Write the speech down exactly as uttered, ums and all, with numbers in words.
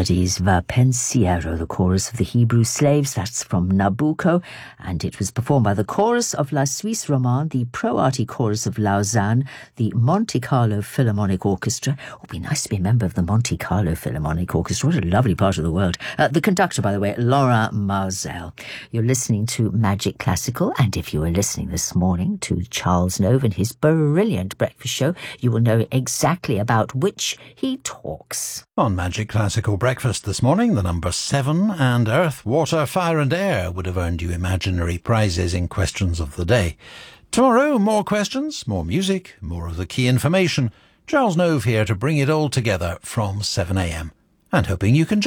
Pleiades Va Pensiero, the chorus of the Hebrew Slaves. That's from Nabucco, and it was performed by the chorus of La Suisse Romande, the Pro Arti chorus of Lausanne, the Monte Carlo Philharmonic Orchestra. It would be nice to be a member of the Monte Carlo Philharmonic Orchestra. What a lovely part of the world. Uh, the conductor, by the way, Laurent Marzel. You're listening to Magic Classical, and if you were listening this morning to Charles Nove and his brilliant breakfast show, you will know exactly about which he talks. On Magic Classical Breakfast this morning, the number seven and Earth, Water, Fire and Air would have earned you imaginary prizes in Questions of the Day. Tomorrow, more questions, more music, more of the key information. Charles Nove here to bring it all together from seven a m and hoping you can join